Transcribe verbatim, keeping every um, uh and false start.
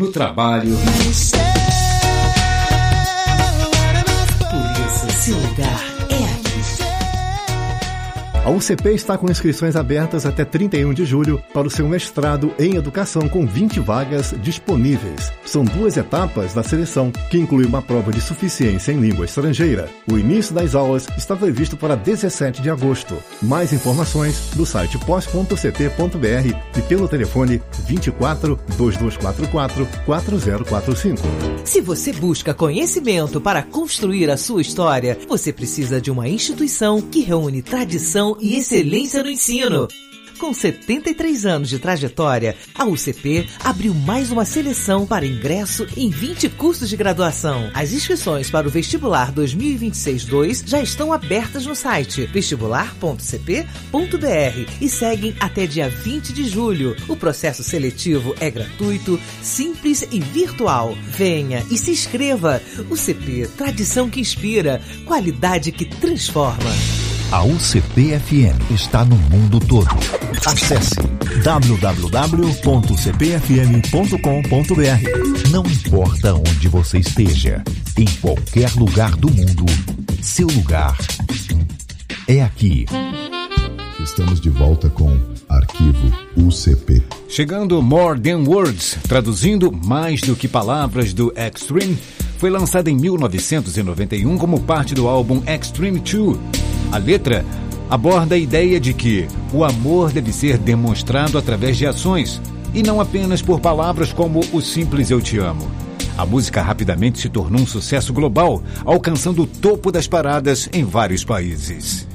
no trabalho. Por isso, seu lugar é aqui. A U C P está com inscrições abertas até trinta e um de julho para o seu mestrado em Educação, com vinte vagas disponíveis. São duas etapas da seleção, que inclui uma prova de suficiência em língua estrangeira. O início das aulas está previsto para dezessete de agosto. Mais informações no site pós ponto c p ponto b r e pelo telefone vinte e quatro, dois dois quatro quatro, quatro zero quatro cinco. Se você busca conhecimento para construir a sua história, você precisa de uma instituição que reúne tradição e excelência no ensino. Com setenta e três anos de trajetória, a U C P abriu mais uma seleção para ingresso em vinte cursos de graduação. As inscrições para o Vestibular dois mil e vinte e seis dois já estão abertas no site vestibular ponto c p ponto b r e seguem até dia vinte de julho. O processo seletivo é gratuito, simples e virtual. Venha e se inscreva. U C P, tradição que inspira, qualidade que transforma. A U C P F M está no mundo todo. Acesse w w w ponto c p f m ponto com ponto b r. Não importa onde você esteja, em qualquer lugar do mundo, seu lugar é aqui. Estamos de volta com Arquivo U C P. Chegando More Than Words, traduzindo Mais do que Palavras do Extreme, foi lançada em mil novecentos e noventa e um como parte do álbum Extreme dois. A letra aborda a ideia de que o amor deve ser demonstrado através de ações e não apenas por palavras como o simples eu te amo. A música rapidamente se tornou um sucesso global, alcançando o topo das paradas em vários países.